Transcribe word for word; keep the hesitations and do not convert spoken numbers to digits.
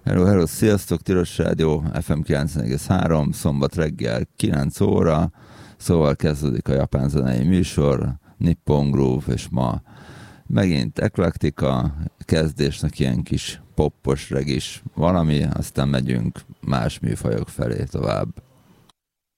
Hello, hello, sziasztok, Tilos Rádió, ef em kilencven egész három, szombat reggel kilenc óra, szóval kezdődik a japán zenei műsor, Nippon Groove, és ma megint eklektika, kezdésnek ilyen kis poppos regis valami, aztán megyünk más műfajok felé tovább.